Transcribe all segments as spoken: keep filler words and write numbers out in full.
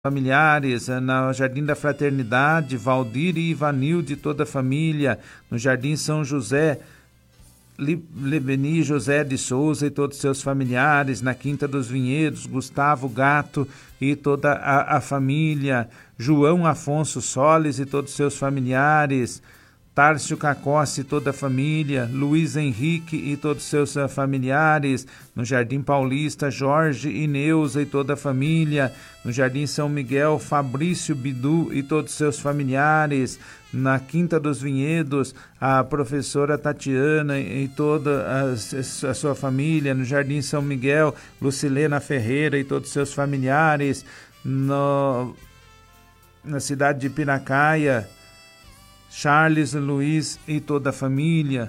familiares, no Jardim da Fraternidade, Valdir e Ivanilde e toda a família, no Jardim São José, Lebeni José de Souza e todos seus familiares, na Quinta dos Vinhedos, Gustavo Gato e toda a, a família, João Afonso Soles e todos seus familiares, Tárcio Cacossi e toda a família, Luiz Henrique e todos seus familiares, no Jardim Paulista, Jorge e Neuza e toda a família, no Jardim São Miguel, Fabrício Bidu e todos seus familiares, na Quinta dos Vinhedos, a professora Tatiana e toda a, a sua família, no Jardim São Miguel, Lucilena Ferreira e todos seus familiares, no, na cidade de Piracaia, Charles, Luiz e toda a família,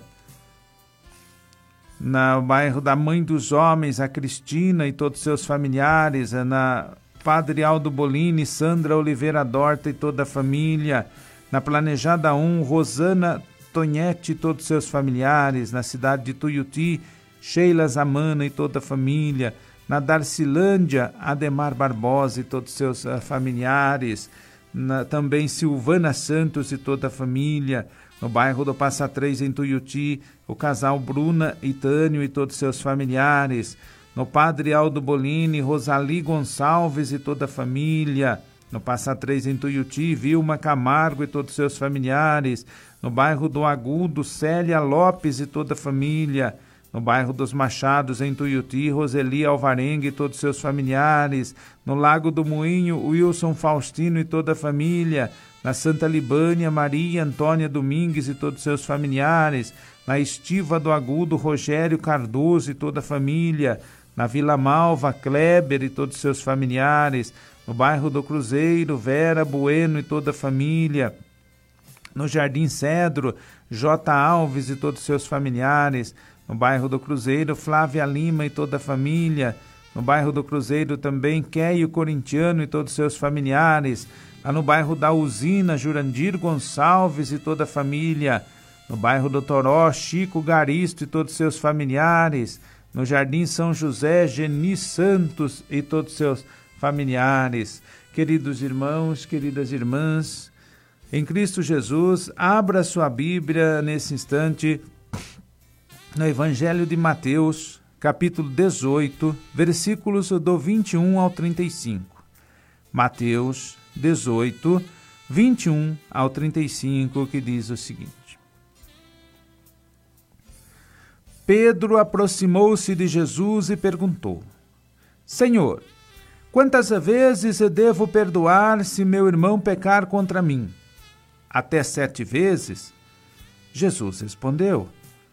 no bairro da Mãe dos Homens, a Cristina e todos seus familiares, na Padre Aldo Bolini, Sandra Oliveira Dorta e toda a família, na Planejada um, Rosana Tonhete e todos seus familiares, na cidade de Tuiuti, Sheila Zamana e toda a família, na Darcilândia, Ademar Barbosa e todos seus uh, familiares, Na, também Silvana Santos e toda a família, no bairro do Passa Três, em Tuiuti, o casal Bruna e Tânio e todos seus familiares, no Padre Aldo Bolini, Rosali Gonçalves e toda a família, no Passa Três, em Tuiuti, Vilma Camargo e todos seus familiares, no bairro do Agudo, Célia Lopes e toda a família, no bairro dos Machados, em Tuiuti, Roseli Alvarenga e todos seus familiares, no Lago do Moinho, Wilson Faustino e toda a família, na Santa Libânia, Maria Antônia Domingues e todos seus familiares, na Estiva do Agudo, Rogério Cardoso e toda a família, na Vila Malva, Kleber e todos seus familiares, no bairro do Cruzeiro, Vera Bueno e toda a família, no Jardim Cedro, J. Alves e todos seus familiares, no bairro do Cruzeiro, Flávia Lima e toda a família, no bairro do Cruzeiro também, Queio Corintiano e todos seus familiares, lá no bairro da Usina, Jurandir Gonçalves e toda a família, no bairro do Toró, Chico Garisto e todos seus familiares, no Jardim São José, Geni Santos e todos seus familiares. Queridos irmãos, queridas irmãs, em Cristo Jesus, abra sua Bíblia nesse instante, no Evangelho de Mateus, capítulo dezoito, versículos do vinte e um ao trinta e cinco. Mateus dezoito, vinte e um ao trinta e cinco, que diz o seguinte: Pedro aproximou-se de Jesus e perguntou: Senhor, quantas vezes devo perdoar se meu irmão pecar contra mim? Até sete vezes? Jesus respondeu: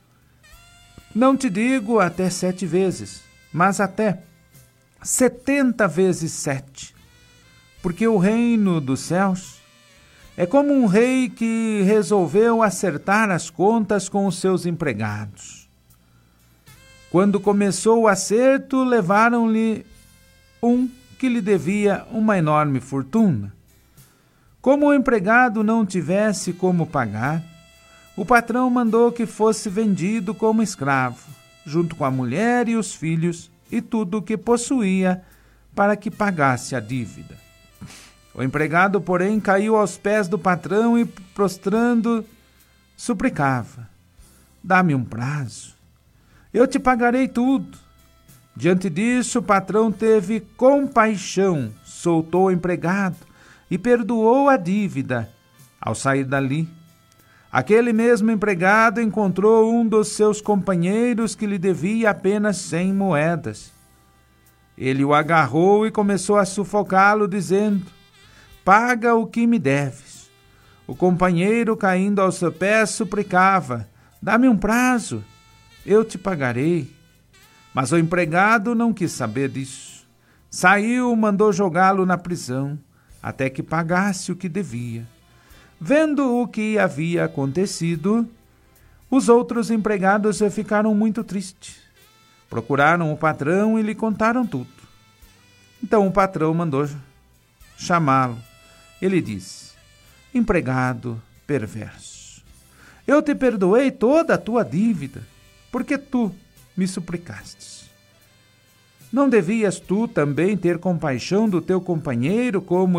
Não te digo até sete vezes, mas até setenta vezes sete. Porque o reino dos céus é como um rei que resolveu acertar as contas com os seus empregados. Quando começou o acerto, levaram-lhe um que lhe devia uma enorme fortuna. Como o empregado não tivesse como pagar, o patrão mandou que fosse vendido como escravo, junto com a mulher e os filhos e tudo o que possuía, para que pagasse a dívida. O empregado, porém, caiu aos pés do patrão e, prostrando, suplicava: Dá-me um prazo, eu te pagarei tudo. Diante disso, o patrão teve compaixão, soltou o empregado e perdoou a dívida. Ao sair dali, aquele mesmo empregado encontrou um dos seus companheiros que lhe devia apenas cem moedas. Ele o agarrou e começou a sufocá-lo, dizendo: Paga o que me deves. O companheiro, caindo aos seus pés, suplicava: Dá-me um prazo, eu te pagarei. Mas o empregado não quis saber disso. Saiu, mandou jogá-lo na prisão, até que pagasse o que devia. Vendo o que havia acontecido, os outros empregados ficaram muito tristes. Procuraram o patrão e lhe contaram tudo. Então o patrão mandou chamá-lo. Ele disse: Empregado perverso, eu te perdoei toda a tua dívida, porque tu me suplicastes. Não devias tu também ter compaixão do teu companheiro, como